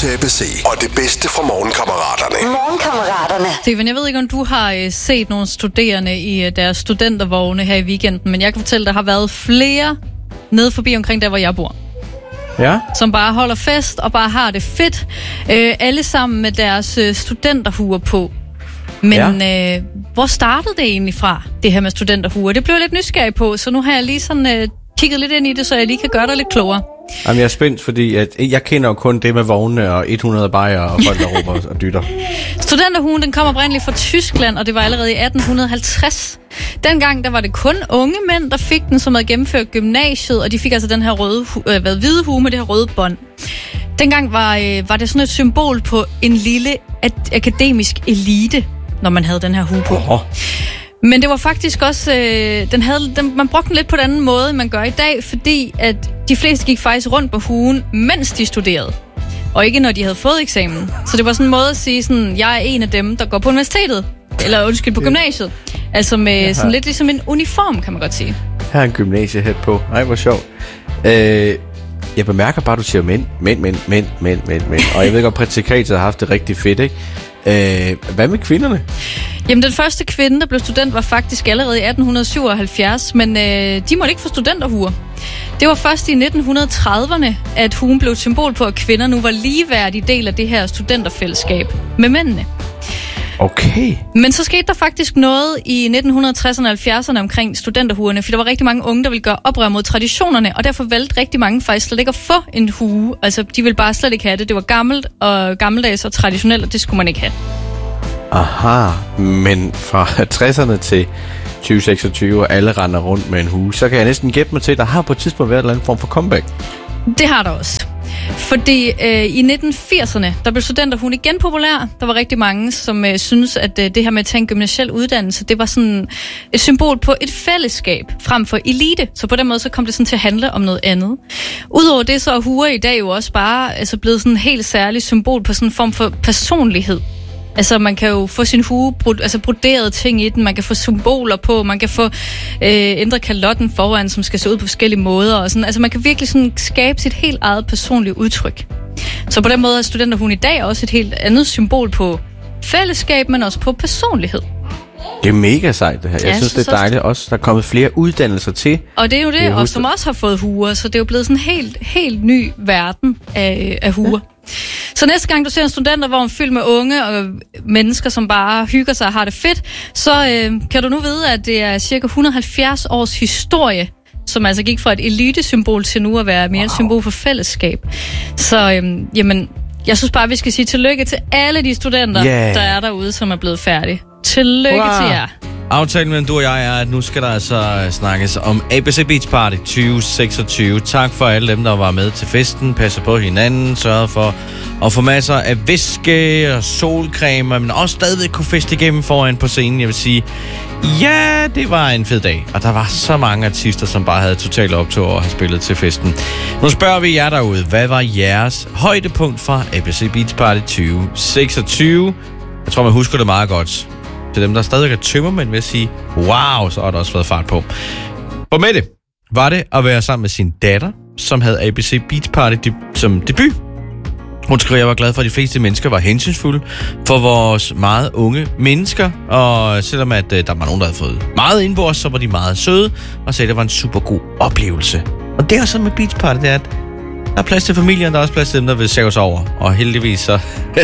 til ABC og det bedste fra morgenkammeraterne. Morgenkammeraterne. Steven, jeg ved ikke, om du har set nogle studerende i deres studentervogne her i weekenden, men jeg kan fortælle, der har været flere nede forbi omkring der, hvor jeg bor. Ja. Som bare holder fest og bare har det fedt. Alle sammen med deres studenterhuer på. Men hvor startede det egentlig fra, det her med studenterhuer? Det blev jeg lidt nysgerrig på, så nu har jeg lige sådan kigget lidt ind i det, så jeg lige kan gøre dig lidt klogere. Jamen, jeg er spændt, fordi jeg kender jo kun det med vogne og 100 bajer og folk, der råber og dytter. Studenterhuen, den kom oprindeligt fra Tyskland, og det var allerede i 1850. Dengang, der var det kun unge mænd, der fik den, som havde gennemført gymnasiet, og de fik altså den her hvide hue med det her røde bånd. Dengang var det sådan et symbol på en lille akademisk elite, når man havde den her hue på. Men det var faktisk også, man brugte den lidt på den anden måde, end man gør i dag, fordi at de fleste gik faktisk rundt på huen, mens de studerede, og ikke når de havde fået eksamen. Så det var sådan en måde at sige, sådan, jeg er en af dem, der går på universitetet, eller på gymnasiet. Altså med sådan lidt ligesom en uniform, kan man godt sige. Her er en gymnasiehat på. Ej, hvor sjovt. Jeg bemærker bare, at du siger mænd. Og jeg ved godt, at prædikatet har haft det rigtig fedt, ikke? Hvad med kvinderne? Jamen, den første kvinde, der blev student, var faktisk allerede i 1877, men de måtte ikke få studenterhuer. Det var først i 1930'erne, at huen blev et symbol på, at kvinder nu var ligeværdige del af det her studenterfællesskab med mændene. Okay. Men så skete der faktisk noget i 1960'erne og 70'erne omkring studenterhuerne, for der var rigtig mange unge, der ville gøre oprør mod traditionerne, og derfor valgte rigtig mange faktisk slet ikke at få en hue. Altså, de ville bare slet ikke have det. Det var gammelt og gammeldags og traditionelt, og det skulle man ikke have. Aha, men fra 60'erne til 2026, og alle render rundt med en hue, så kan jeg næsten gætte mig til, at der har på et tidspunkt været en eller anden form for comeback. Det har der også. Fordi i 1980'erne, der blev studenterhuen igen populær. Der var rigtig mange, som synes, at det her med at tage en gymnasiel uddannelse, det var sådan et symbol på et fællesskab frem for elite. Så på den måde, så kom det sådan til at handle om noget andet. Udover det, så er huer i dag jo også bare blevet sådan en helt særlig symbol på sådan en form for personlighed. Altså, man kan jo få sin hue, broderede ting i den, man kan få symboler på, man kan få ændret kalotten foran, som skal se ud på forskellige måder, og sådan. Altså, man kan virkelig sådan skabe sit helt eget personlige udtryk. Så på den måde er studenterhuen i dag også et helt andet symbol på fællesskab, men også på personlighed. Det er mega sejt, det her. Jeg synes, det er dejligt også, der er kommet flere uddannelser til. Og det er jo det, og som også har fået huer, så det er jo blevet sådan en helt ny verden af huer. Ja. Så næste gang du ser en studentervogn fyldt med unge og mennesker, som bare hygger sig og har det fedt, så kan du nu vide, at det er cirka 170 års historie, som altså gik fra et elitesymbol til nu at være mere et symbol for fællesskab. Så jamen, jeg synes bare, vi skal sige tillykke til alle de studenter, der er derude, som er blevet færdige. Tillykke til jer. Aftalen mellem du og jeg er, at nu skal der altså snakkes om ABC Beach Party 2026. Tak for alle dem, der var med til festen. Passer på hinanden. Sørgede for at få masser af væske og solcreme, men også stadigvæk kunne feste igennem foran på scenen. Jeg vil sige, ja, det var en fed dag. Og der var så mange artister, som bare havde totalt optog og have spillet til festen. Nu spørger vi jer derude, hvad var jeres højdepunkt fra ABC Beach Party 2026? Jeg tror, man husker det meget godt. Til dem, der stadig er tømmermænd, vil jeg sige, wow, så har der også været fart på. For Mette var det at være sammen med sin datter, som havde ABC Beach Party som debut. Hun skriver, jeg var glad for, at de fleste mennesker var hensynsfulde for vores meget unge mennesker. Og selvom at der var nogen, der havde fået meget indbords, så var de meget søde, og sagde, at det var en super god oplevelse. Og det er sådan med Beach Party, det er, at der er plads til familien, der er også plads til dem, der vil save sig over. Og heldigvis så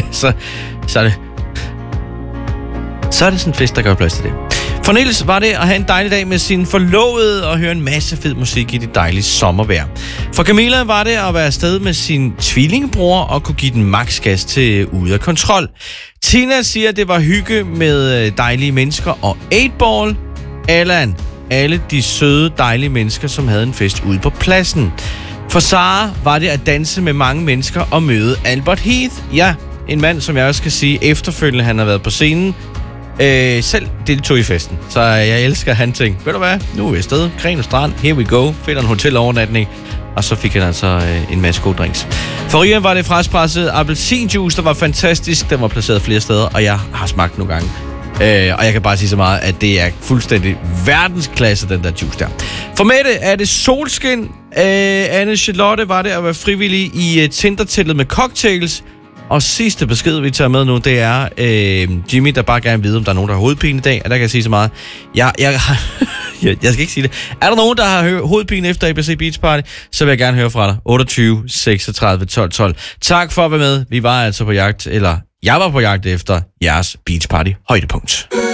er det sådan en fest, der gør plads til det. For Niels var det at have en dejlig dag med sin forlovede og høre en masse fed musik i det dejlige sommervejr. For Camilla var det at være afsted med sin tvillingebror og kunne give den maks gas til ude af kontrol. Tina siger, at det var hygge med dejlige mennesker og 8-ball. Allan, alle de søde, dejlige mennesker, som havde en fest ude på pladsen. For Sara var det at danse med mange mennesker og møde Albert Heath. Ja, en mand, som jeg også kan sige, efterfølgende han har været på scenen. Selv deltog i festen. Så jeg elsker, at han tænkte, ved du hvad, nu er vi afsted, Gren og Strand, here we go, finder en hotelovernatning, og så fik han altså en masse gode drinks. For Rian var det friskpresset appelsinjuice, der var fantastisk, den var placeret flere steder, og jeg har smagt nogle gange. Og jeg kan bare sige så meget, at det er fuldstændig verdensklasse, den der juice der. For Mette er det solskin. Anne Charlotte var det at være frivillig i Tinder-teltet med cocktails. Og sidste besked, vi tager med nu, det er Jimmy, der bare gerne vil vide, om der er nogen, der har hovedpine i dag. Og der kan jeg sige så meget. Jeg skal ikke sige det. Er der nogen, der har hovedpine efter ABC Beach Party, så vil jeg gerne høre fra dig. 28 36 12 12. Tak for at være med. Vi var altså på jagt, eller jeg var på jagt efter jeres Beach Party højdepunkt.